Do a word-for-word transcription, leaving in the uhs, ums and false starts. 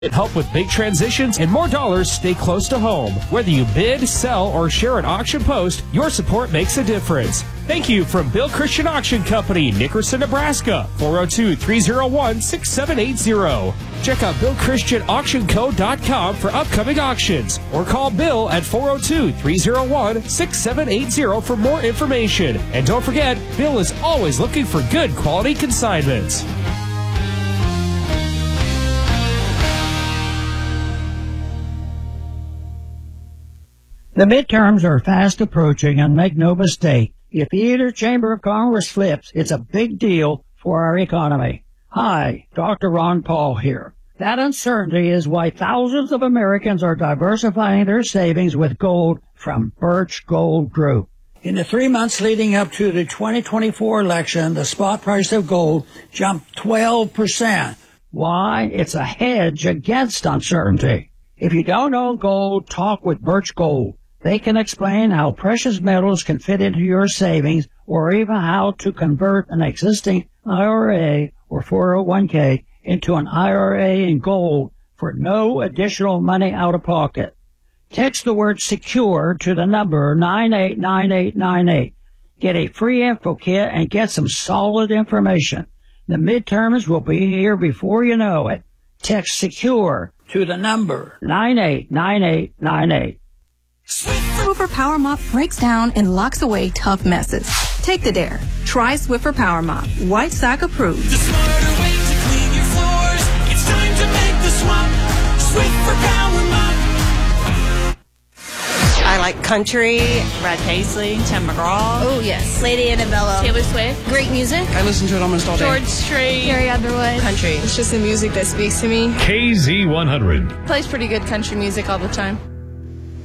Help with big transitions and more dollars stay close to home. Whether you bid, sell, or share an auction post, your support makes a difference. Thank you from Bill Christian Auction Company, Nickerson, Nebraska, four oh two, three oh one, six seven eight zero. Check out bill christian auction co dot com for upcoming auctions or call Bill at four oh two, three oh one, six seven eight zero for more information. And don't forget, Bill is always looking for good quality consignments. The midterms are fast approaching, and make no mistake, if either chamber of Congress flips, it's a big deal for our economy. Hi, Doctor Ron Paul here. That uncertainty is why thousands of Americans are diversifying their savings with gold from Birch Gold Group. In the three months leading up to the twenty twenty-four election, the spot price of gold jumped twelve percent. Why? It's a hedge against uncertainty. If you don't own gold, talk with Birch Gold. They can explain how precious metals can fit into your savings, or even how to convert an existing I R A or four oh one k into an I R A in gold for no additional money out of pocket. Text the word SECURE to the number nine eight nine eight nine eight. Get a free info kit and get some solid information. The midterms will be here before you know it. Text SECURE to the number nine eight nine eight nine eight. Swiffer Power Mop breaks down and locks away tough messes. Take the dare. Try Swiffer Power Mop. White Sock approved. The smarter way to clean your floors. It's time to make the swap. Swiffer Power Mop. I like country. Brad Paisley, Tim McGraw. Oh, yes. Lady Annabella. Taylor Swift. Great music. I listen to it almost all day. George Strait. Carrie Underwood. Country. It's just the music that speaks to me. K Z one hundred. Plays pretty good country music all the time.